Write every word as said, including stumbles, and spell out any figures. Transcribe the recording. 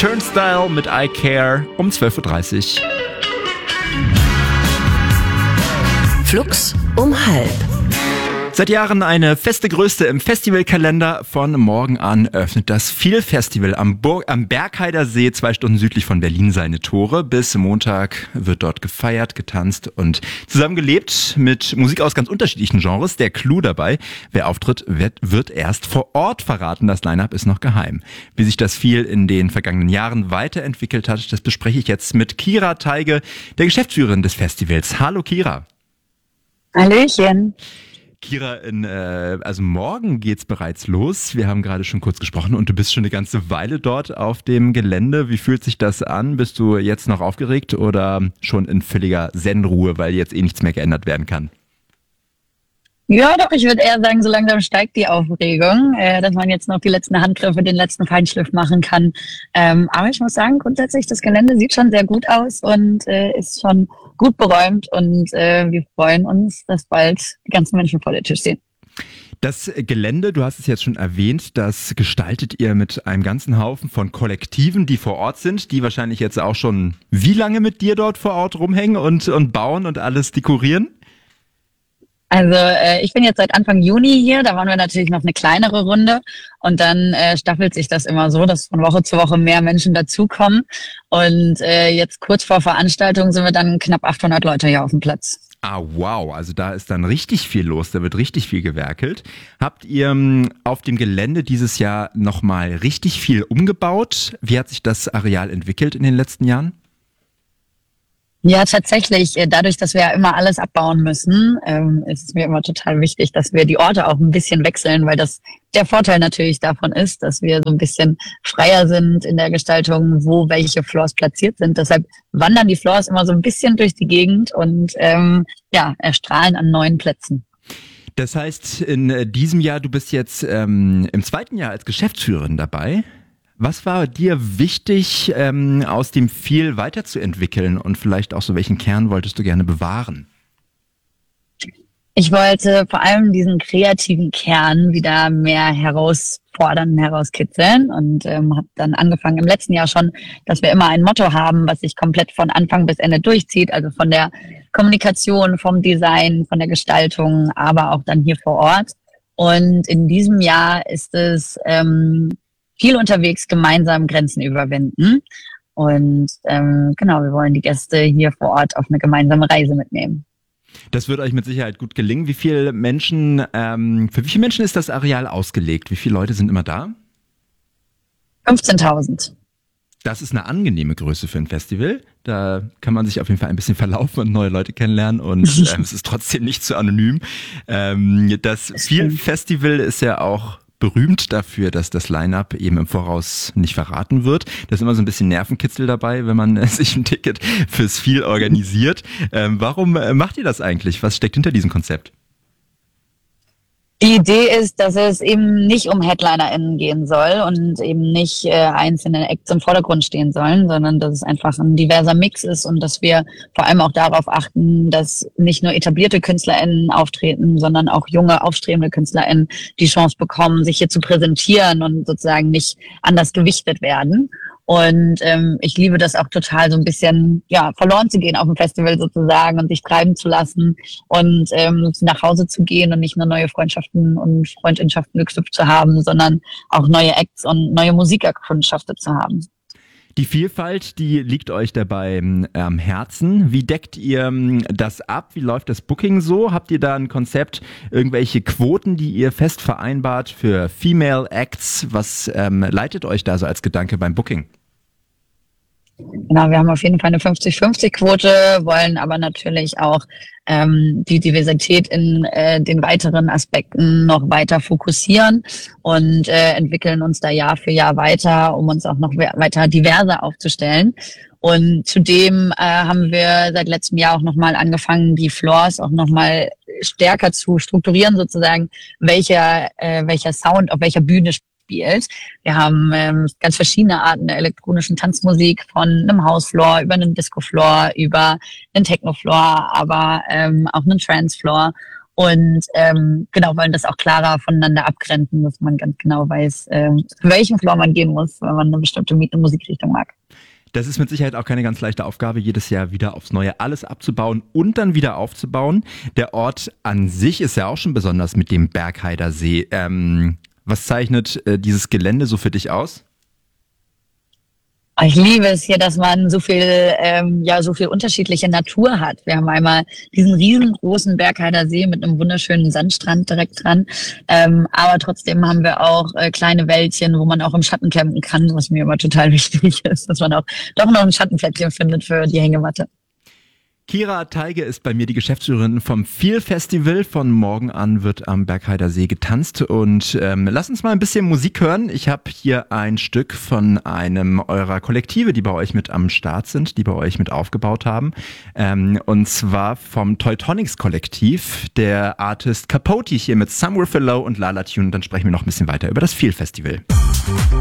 Turnstile mit I Care um zwölf Uhr dreißig. Flux um halb. Seit Jahren eine feste Größe im Festivalkalender. Von morgen an öffnet das Feel-Festival am, Burg, am Bergheider See, zwei Stunden südlich von Berlin, seine Tore. Bis Montag wird dort gefeiert, getanzt und zusammen gelebt mit Musik aus ganz unterschiedlichen Genres. Der Clou dabei: wer auftritt, wird, wird erst vor Ort verraten. Das Line-Up ist noch geheim. Wie sich das Feel in den vergangenen Jahren weiterentwickelt hat, das bespreche ich jetzt mit Kira Teige, der Geschäftsführerin des Festivals. Hallo Kira. Hallöchen. Kira, in, äh, also morgen geht's bereits los. Wir haben gerade schon kurz gesprochen und du bist schon eine ganze Weile dort auf dem Gelände. Wie fühlt sich das an? Bist du jetzt noch aufgeregt oder schon in völliger Zen-Ruhe, weil jetzt eh nichts mehr geändert werden kann? Ja, doch, ich würde eher sagen, so langsam steigt die Aufregung, äh, dass man jetzt noch die letzten Handgriffe, den letzten Feinschliff machen kann. Ähm, aber ich muss sagen, grundsätzlich, das Gelände sieht schon sehr gut aus und äh, ist schon gut beräumt und äh, wir freuen uns, dass bald die ganzen Menschen vor der Tür stehen. Das Gelände, du hast es jetzt schon erwähnt, das gestaltet ihr mit einem ganzen Haufen von Kollektiven, die vor Ort sind, die wahrscheinlich jetzt auch schon wie lange mit dir dort vor Ort rumhängen und, und bauen und alles dekorieren? Also äh, ich bin jetzt seit Anfang Juni hier, da waren wir natürlich noch eine kleinere Runde und dann äh, staffelt sich das immer so, dass von Woche zu Woche mehr Menschen dazukommen und äh, jetzt kurz vor Veranstaltung sind wir dann knapp achthundert Leute hier auf dem Platz. Ah, wow, also da ist dann richtig viel los, da wird richtig viel gewerkelt. Habt ihr m, auf dem Gelände dieses Jahr nochmal richtig viel umgebaut? Wie hat sich das Areal entwickelt in den letzten Jahren? Ja, tatsächlich. Dadurch, dass wir ja immer alles abbauen müssen, ähm, ist es mir immer total wichtig, dass wir die Orte auch ein bisschen wechseln, weil das der Vorteil natürlich davon ist, dass wir so ein bisschen freier sind in der Gestaltung, wo welche Floors platziert sind. Deshalb wandern die Floors immer so ein bisschen durch die Gegend und ähm, ja, erstrahlen an neuen Plätzen. Das heißt, in diesem Jahr, du bist jetzt ähm, im zweiten Jahr als Geschäftsführerin dabei. Was war dir wichtig, ähm, aus dem Feel weiterzuentwickeln und vielleicht auch so, welchen Kern wolltest du gerne bewahren? Ich wollte vor allem diesen kreativen Kern wieder mehr herausfordern, herauskitzeln und ähm, habe dann angefangen im letzten Jahr schon, dass wir immer ein Motto haben, was sich komplett von Anfang bis Ende durchzieht, also von der Kommunikation, vom Design, von der Gestaltung, aber auch dann hier vor Ort. Und in diesem Jahr ist es ähm, viel unterwegs, gemeinsam Grenzen überwinden. Und ähm, genau, wir wollen die Gäste hier vor Ort auf eine gemeinsame Reise mitnehmen. Das wird euch mit Sicherheit gut gelingen. Wie viele Menschen, ähm, für wie viele Menschen ist das Areal ausgelegt? Wie viele Leute sind immer da? fünfzehntausend. Das ist eine angenehme Größe für ein Festival. Da kann man sich auf jeden Fall ein bisschen verlaufen und neue Leute kennenlernen und ähm, es ist trotzdem nicht so anonym. Ähm, das Feel Festival ist ja auch berühmt dafür, dass das Line-Up eben im Voraus nicht verraten wird. Da ist immer so ein bisschen Nervenkitzel dabei, wenn man sich ein Ticket fürs Feel organisiert. Ähm, warum macht ihr das eigentlich? Was steckt hinter diesem Konzept? Die Idee ist, dass es eben nicht um HeadlinerInnen gehen soll und eben nicht äh, einzelne Acts im Vordergrund stehen sollen, sondern dass es einfach ein diverser Mix ist und dass wir vor allem auch darauf achten, dass nicht nur etablierte KünstlerInnen auftreten, sondern auch junge, aufstrebende KünstlerInnen die Chance bekommen, sich hier zu präsentieren und sozusagen nicht anders gewichtet werden. Und ähm, ich liebe das auch total, so ein bisschen ja verloren zu gehen auf dem Festival sozusagen und sich treiben zu lassen und ähm, nach Hause zu gehen und nicht nur neue Freundschaften und Freundschaften geknüpft zu haben, sondern auch neue Acts und neue Musik erkundschaftet zu haben. Die Vielfalt, die liegt euch dabei am Herzen. Wie deckt ihr das ab? Wie läuft das Booking so? Habt ihr da ein Konzept, irgendwelche Quoten, die ihr fest vereinbart für Female Acts? Was ähm, leitet euch da so als Gedanke beim Booking? Genau, wir haben auf jeden Fall eine fünfzig fünfzig Quote, wollen aber natürlich auch ähm, die Diversität in äh, den weiteren Aspekten noch weiter fokussieren und äh, entwickeln uns da Jahr für Jahr weiter, um uns auch noch weiter diverser aufzustellen. Und zudem äh, haben wir seit letztem Jahr auch nochmal angefangen, die Floors auch nochmal stärker zu strukturieren, sozusagen, welcher, äh, welcher Sound auf welcher Bühne spielt. Wir haben ähm, ganz verschiedene Arten der elektronischen Tanzmusik, von einem Housefloor über einen Discofloor, über einen Technofloor, aber ähm, auch einen Trancefloor. Und ähm, genau, wollen das auch klarer voneinander abgrenzen, dass man ganz genau weiß, ähm, zu welchem Floor man gehen muss, wenn man eine bestimmte Musikrichtung mag. Das ist mit Sicherheit auch keine ganz leichte Aufgabe, jedes Jahr wieder aufs Neue alles abzubauen und dann wieder aufzubauen. Der Ort an sich ist ja auch schon besonders mit dem Bergheider See. Ähm, was zeichnet äh, dieses Gelände so für dich aus? Ich liebe es hier, dass man so viel, ähm, ja, so viel unterschiedliche Natur hat. Wir haben einmal diesen riesengroßen Bergheider See mit einem wunderschönen Sandstrand direkt dran. Ähm, aber trotzdem haben wir auch äh, kleine Wäldchen, wo man auch im Schatten campen kann, was mir immer total wichtig ist, dass man auch doch noch ein Schattenplätzchen findet für die Hängematte. Kira Teige ist bei mir die Geschäftsführerin vom Feel Festival. Von morgen an wird am Bergheider See getanzt und ähm, lass uns mal ein bisschen Musik hören. Ich habe hier ein Stück von einem eurer Kollektive, die bei euch mit am Start sind, die bei euch mit aufgebaut haben. Ähm, und zwar vom Teutonics Kollektiv, der Artist Capote hier mit Somewhere for Low und Lala Tune. Dann sprechen wir noch ein bisschen weiter über das Feel Festival.